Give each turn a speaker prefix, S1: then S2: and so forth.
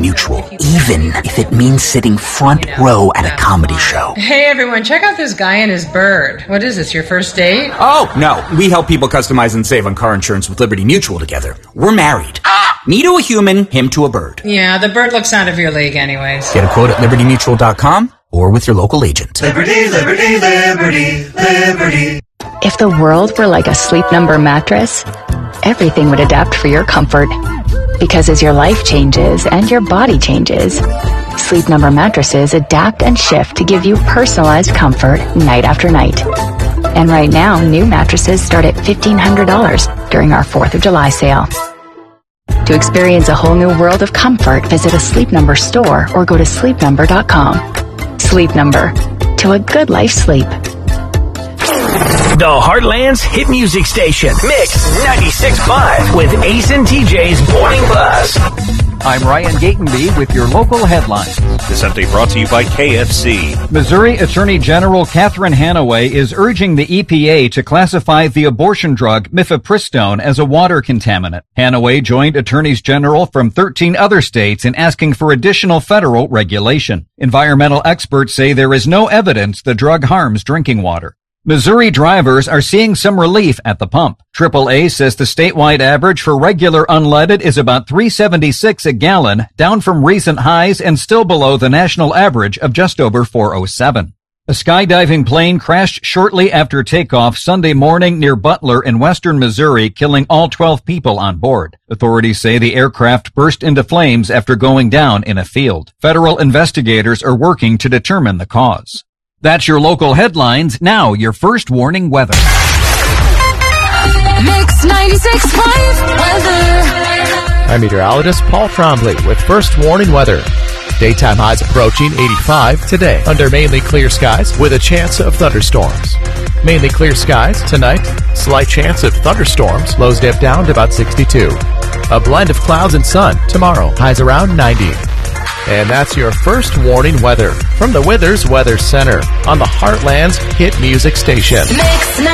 S1: Mutual, even if it means sitting front row at a comedy show.
S2: Hey everyone, check out this guy and his bird. What is this, your first date?
S1: Oh, no. We help people customize and save on car insurance with Liberty Mutual together. We're married. Me to a human, him to a bird.
S2: Yeah, the bird looks out of your league anyways.
S1: Get a quote at libertymutual.com or with your local agent.
S3: Liberty, liberty, liberty, liberty.
S4: If the world were like a Sleep Number mattress, everything would adapt for your comfort. Because as your life changes and your body changes, Sleep Number mattresses adapt and shift to give you personalized comfort night after night. And right now, new mattresses start at $1,500 during our 4th of July sale. To experience a whole new world of comfort, visit a Sleep Number store or go to sleepnumber.com. Sleep Number. To a good life sleep.
S5: The Heartland's hit music station, Mix 96.5 with Ace and TJ's Morning Buzz.
S6: I'm Ryan Gatenby with your local headlines.
S7: This update brought to you by KFC.
S6: Missouri Attorney General Catherine Hanaway is urging the EPA to classify the abortion drug mifepristone as a water contaminant. Hanaway joined attorneys general from 13 other states in asking for additional federal regulation. Environmental experts say there is no evidence the drug harms drinking water. Missouri drivers are seeing some relief at the pump. AAA says the statewide average for regular unleaded is about $3.76 a gallon, down from recent highs and still below the national average of just over $4.07. A skydiving plane crashed shortly after takeoff Sunday morning near Butler in western Missouri, killing all 12 people on board. Authorities say the aircraft burst into flames after going down in a field. Federal investigators are working to determine the cause. That's your local headlines. Now, your first warning weather.
S8: Mix 96.5 weather.
S9: I'm meteorologist Paul Trombley with first warning weather. Daytime highs approaching 85 today under mainly clear skies with a chance of thunderstorms. Mainly clear skies tonight, slight chance of thunderstorms, lows dip down to about 62. A blend of clouds and sun tomorrow, highs around 90. And that's your first warning weather from the Withers Weather Center on the Heartland's hit music station.
S8: Mix